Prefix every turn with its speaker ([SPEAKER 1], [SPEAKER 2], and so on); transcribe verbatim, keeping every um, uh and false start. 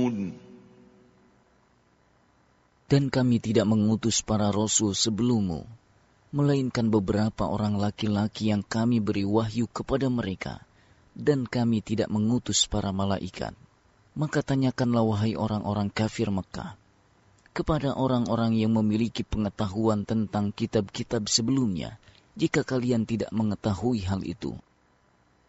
[SPEAKER 1] Dan kami tidak mengutus para rasul sebelummu, melainkan beberapa orang laki-laki yang kami beri wahyu kepada mereka, dan kami tidak mengutus para malaikat. Maka tanyakanlah wahai orang-orang kafir Mekah, kepada orang-orang yang memiliki pengetahuan tentang kitab-kitab sebelumnya, jika kalian tidak mengetahui hal itu.